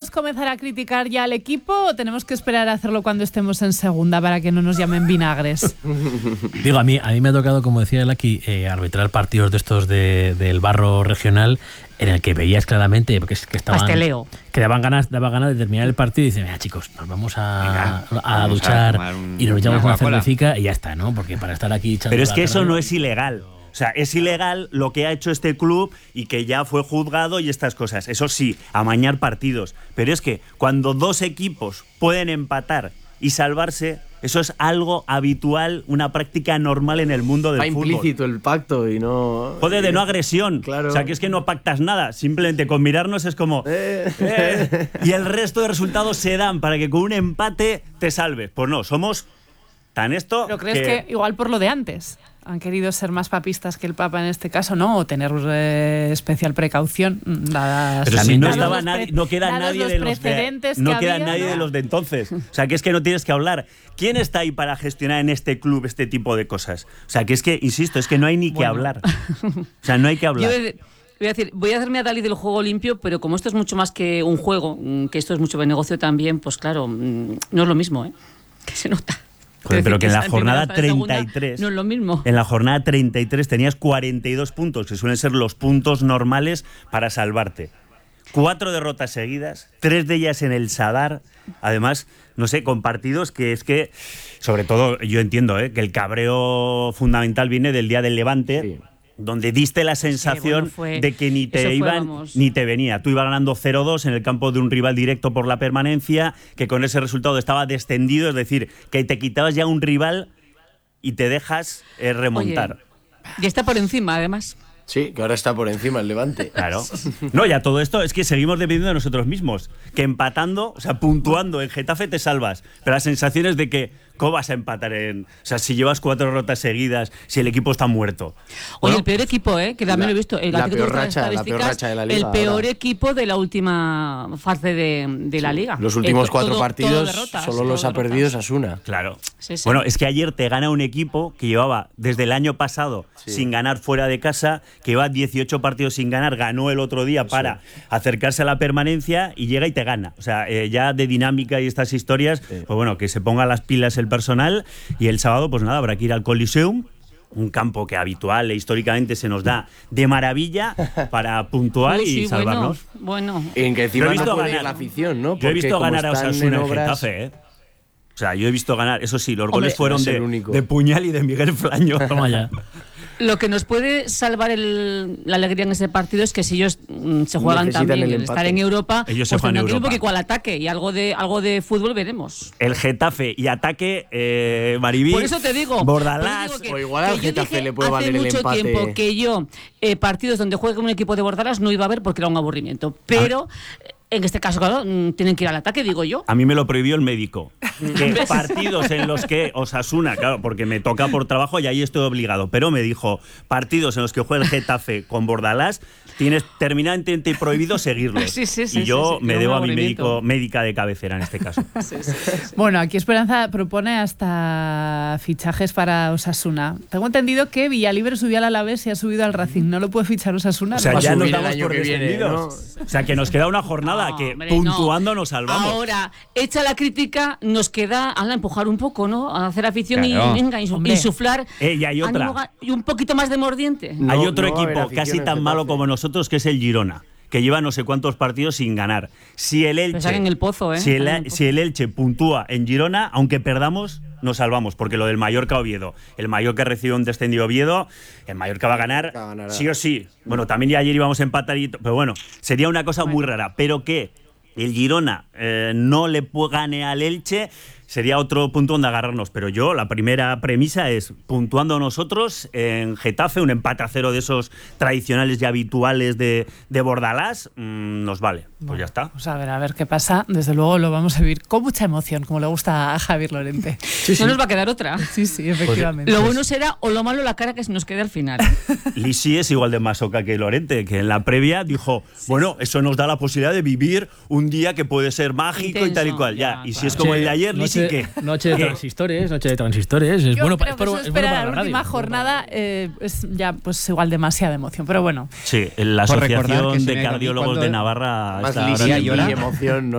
¿podemos comenzar a criticar ya al equipo o tenemos que esperar a hacerlo cuando estemos en segunda para que no nos llamen vinagres? Digo, a mí me ha tocado, como decía él aquí, arbitrar partidos de estos del barro regional en el que veías claramente que estaban... Pasteleo. Que daban ganas de terminar el partido y dicen, mira chicos, nos vamos a duchar y nos echamos una cervecica y ya está, ¿no? Porque para estar aquí echando... Pero es que eso no es ilegal. O sea, es ilegal lo que ha hecho este club y que ya fue juzgado y estas cosas. Eso sí, amañar partidos. Pero es que cuando dos equipos pueden empatar y salvarse, eso es algo habitual, una práctica normal en el mundo del fútbol. Va implícito el pacto y no... Joder, de no agresión. Claro. O sea, que es que no pactas nada. Simplemente con mirarnos es como... Y el resto de resultados se dan para que con un empate te salves. Pues no, somos tan esto... ¿Pero crees que igual por lo de antes han querido ser más papistas que el Papa en este caso, no? O tener especial precaución. Pero si no estaba nadie, no queda nadie de los de los de entonces. O sea, que es que no tienes que hablar. ¿Quién está ahí para gestionar en este club este tipo de cosas? O sea, que es que, insisto, es que no hay ni que hablar. O sea, no hay que hablar. Voy a hacerme a Dalí del juego limpio, pero como esto es mucho más que un juego, que esto es mucho de negocio también, pues claro, no es lo mismo, ¿eh? Que se nota. Joder, pero que en la jornada 33 no es lo mismo. En la jornada 33 tenías 42 puntos, que suelen ser los puntos normales para salvarte. 4 derrotas seguidas, 3 de ellas en el Sadar. Además, no sé, con partidos que es que, sobre todo, yo entiendo que el cabreo fundamental viene del día del Levante. Sí. Donde diste la sensación de que ni te iban ni te venía. Tú ibas ganando 0-2 en el campo de un rival directo por la permanencia, que con ese resultado estaba descendido, es decir, que te quitabas ya un rival y te dejas remontar. Oye, y está por encima, además. Sí, que ahora está por encima el Levante. Claro. No, ya todo esto es que seguimos dependiendo de nosotros mismos. Que empatando, o sea, puntuando en Getafe te salvas. Pero la sensación es de que, ¿cómo vas a empatar o sea, si llevas 4 derrotas seguidas, si el equipo está muerto? Oye, el peor equipo, que también lo he visto. La peor racha de la Liga. El peor equipo de la última fase de la Liga. Los últimos 4 partidos solo los ha perdido Osasuna. Claro. Sí. Bueno, es que ayer te gana un equipo que llevaba desde el año pasado sin ganar fuera de casa, que lleva 18 partidos sin ganar, ganó el otro día para acercarse a la permanencia y llega y te gana. O sea, ya de dinámica y estas historias, pues bueno, que se ponga las pilas el personal y el sábado, pues nada, habrá que ir al Coliseum, un campo que habitual e históricamente se nos da de maravilla para puntuar y salvarnos. Bueno. En que encima no puede ir la afición, ¿no? Yo he visto ganar a Osasuna en Getafe, O sea, yo he visto ganar, eso sí, los goles fueron de Puñal y de Miguel Flaño. Toma ya. Lo que nos puede salvar la alegría en ese partido es que si ellos se juegan también el estar en Europa, ellos se juegan en Europa. Un poquito al ataque y algo de fútbol veremos. El Getafe y ataque, Maribí. Por eso te digo. Bordalás. O igual al Getafe le puede valer el empate. Hace mucho tiempo que yo partidos donde juegue un equipo de Bordalás no iba a ver porque era un aburrimiento. Pero en este caso, claro, tienen que ir al ataque, digo yo. A mí me lo prohibió el médico. Que partidos en los que Osasuna, claro, porque me toca por trabajo y ahí estoy obligado, pero me dijo, partidos en los que juega el Getafe con Bordalás, tienes terminantemente prohibido seguirlos. Y yo me debo a mi médica de cabecera en este caso. Bueno, aquí Esperanza propone hasta fichajes para Osasuna. Tengo entendido que Villalibre subió al Alavés y ha subido al Racing. ¿No lo puede fichar Osasuna? O sea, ya nos damos por descendidos. O sea, que nos queda una jornada que puntuando nos salvamos. Ahora, hecha la crítica, nos queda a empujar un poco, ¿no? A hacer afición y insuflar. Y hay otra. Y un poquito más de mordiente. Hay otro equipo casi tan malo como nosotros, que es el Girona, que lleva no sé cuántos partidos sin ganar. Si el Elche, en el pozo, si el Elche puntúa en Girona, aunque perdamos, nos salvamos, porque lo del Mallorca Oviedo, el Mallorca recibe un descendido Oviedo, el Mallorca va a ganar sí o sí. Bueno, también ya ayer íbamos a empatar, pero bueno, sería una cosa muy rara, pero que el Girona no le gane al Elche sería otro punto donde agarrarnos. Pero yo, la primera premisa es, puntuando nosotros en Getafe, un empate a 0 de esos tradicionales y habituales de Bordalás, nos vale. Pues ya está. Pues a ver qué pasa. Desde luego lo vamos a vivir con mucha emoción, como le gusta a Javier Lorente. No nos va a quedar otra. Sí, efectivamente. Lo bueno será, o lo malo, la cara que se nos quede al final. Lisi es igual de masoca que Lorente, que en la previa dijo, bueno, eso nos da la posibilidad de vivir un día que puede ser mágico y tal y cual. Y si es como el de ayer, Lisi, ¿qué? Noche de transistores. Es Yo bueno creo para que esperar a la última jornada es ya pues igual demasiada emoción, pero bueno. Sí, la Asociación de Cardiólogos de Navarra está ahora en emoción.